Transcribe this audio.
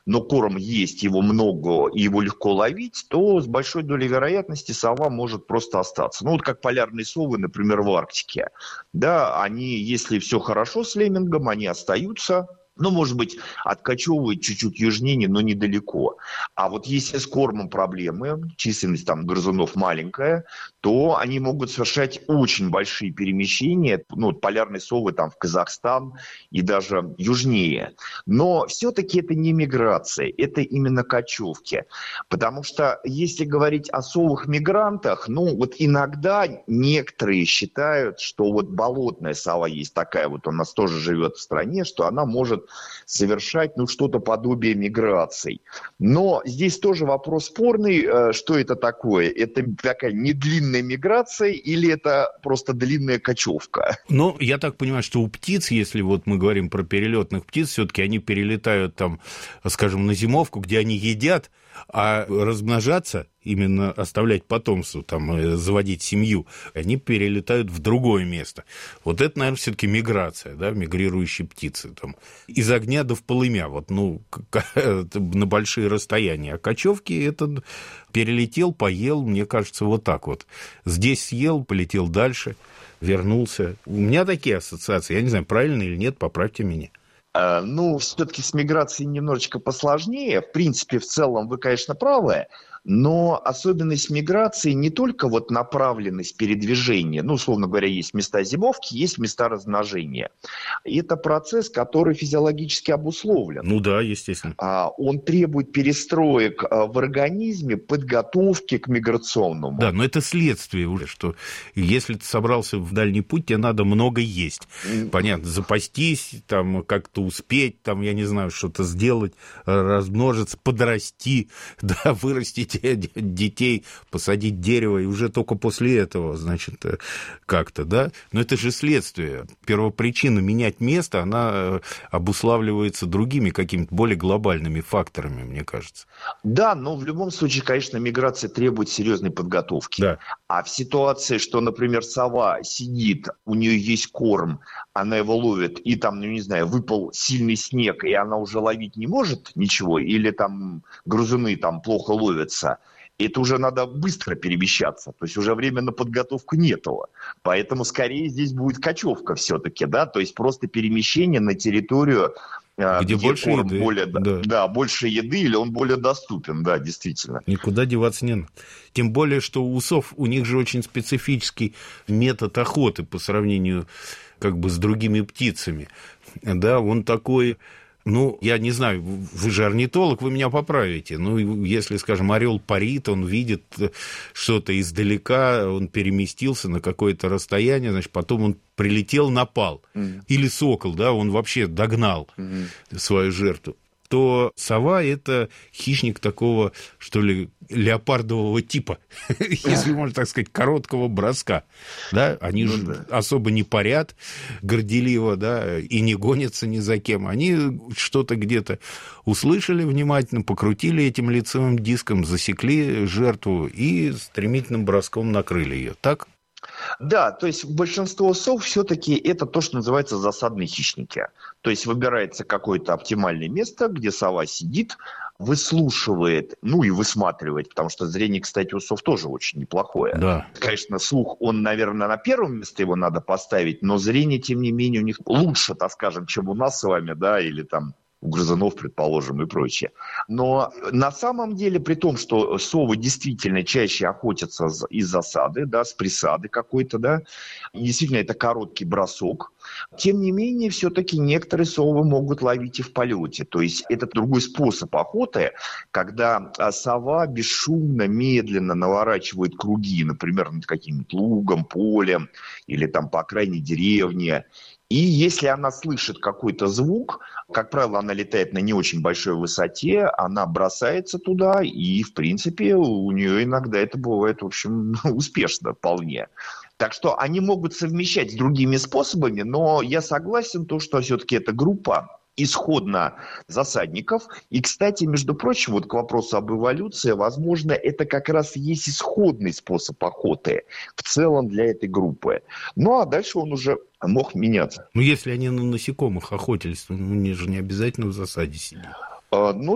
но корм есть, его много, и его легко ловить, то с большой долей вероятности сова может просто остаться. Ну, вот как полярные совы, например, в Арктике. Да, они, если все хорошо с леммингом, они остаются. Ну, может быть, откачевывают чуть-чуть южнее, но недалеко. А вот если с кормом проблемы, численность там грызунов маленькая, то они могут совершать очень большие перемещения, ну, полярные совы там в Казахстан и даже южнее. Но все-таки это не миграция, это именно кочевки. Потому что если говорить о совах-мигрантах, ну, вот иногда некоторые считают, что вот болотная сова есть такая, вот у нас тоже живет в стране, что она может совершать, ну, что-то подобие миграций. Но здесь тоже вопрос спорный, что это такое? Это такая недлинная миграция или это просто длинная кочевка? Ну, я так понимаю, что у птиц, если вот мы говорим про перелетных птиц, все-таки они перелетают там, скажем, на зимовку, где они едят, а размножаться, именно оставлять потомство, там, заводить семью, они перелетают в другое место. Вот это, наверное, все-таки миграция, да, мигрирующие птицы. Там, из огня до в полымя, вот, ну, на большие расстояния. А кочевки это перелетел, поел, мне кажется, вот так вот. Здесь съел, полетел дальше, вернулся. У меня такие ассоциации. Я не знаю, правильно или нет, поправьте меня. Ну, все-таки с миграцией немножечко посложнее. В принципе, в целом вы, конечно, правы. Но особенность миграции не только вот направленность передвижения. Ну, условно говоря, есть места зимовки, есть места размножения. И это процесс, который физиологически обусловлен. Ну да, естественно. Он требует перестроек в организме, подготовки к миграционному. Да, но это следствие уже, что если ты собрался в дальний путь, тебе надо много есть. Понятно, запастись, там, как-то успеть, там, я не знаю, что-то сделать, размножиться, подрасти, да, вырастить детей, посадить дерево, и уже только после этого, значит, как-то, да. Но это же следствие. Первопричина менять место, она обуславливается другими какими-то более глобальными факторами, мне кажется. Да, но в любом случае, конечно, миграция требует серьезной подготовки. Да. А в ситуации, что, например, сова сидит, у нее есть корм, она его ловит, и там, ну не знаю, выпал сильный снег, и она уже ловить не может ничего, или там грызуны там плохо ловятся, это уже надо быстро перемещаться, то есть уже время на подготовку нету. Поэтому скорее здесь будет кочевка все-таки, да, то есть просто перемещение на территорию, где больше корм еды. более, Да, больше еды, или он более доступен, да, действительно. Никуда деваться не надо. Тем более, что у сов, у них же очень специфический метод охоты по сравнению как бы с другими птицами. Да, он такой... Ну, я не знаю, вы же орнитолог, вы меня поправите. Ну, если, скажем, орел парит, он видит что-то издалека, он переместился на какое-то расстояние, значит, потом он прилетел, напал. Или сокол, да, он вообще догнал свою жертву. То сова – это хищник такого, что ли, леопардового типа, если можно так сказать, короткого броска. Да? Они же особо не парят горделиво, да, и не гонятся ни за кем. Они что-то где-то услышали внимательно, покрутили этим лицевым диском, засекли жертву и стремительным броском накрыли ее. Так? Да, то есть большинство сов все-таки это то, что называется засадные хищники. То есть выбирается какое-то оптимальное место, где сова сидит, выслушивает, ну и высматривает, потому что зрение, кстати, у сов тоже очень неплохое. Да. Конечно, слух, он, наверное, на первом месте его надо поставить, но зрение, тем не менее, у них лучше, так скажем, чем у нас с вами, да, или там у грызунов, предположим, и прочее. Но на самом деле, при том, что совы действительно чаще охотятся из засады, да, с присады какой-то, да, и действительно это короткий бросок, тем не менее, все-таки некоторые совы могут ловить и в полете. То есть это другой способ охоты, когда сова бесшумно, медленно наворачивает круги, например, над каким-нибудь лугом, полем или там по окраине деревни. И если она слышит какой-то звук, как правило, она летает на не очень большой высоте, она бросается туда, и, в принципе, у нее иногда это бывает, в общем, успешно вполне. Так что они могут совмещать с другими способами, но я согласен, что все-таки эта группа исходно засадников. И, кстати, между прочим, вот к вопросу об эволюции, возможно, это как раз и есть исходный способ охоты в целом для этой группы. Ну, а дальше он уже мог меняться. Ну, если они на насекомых охотились, то они же не обязательно в засаде сидят. Ну,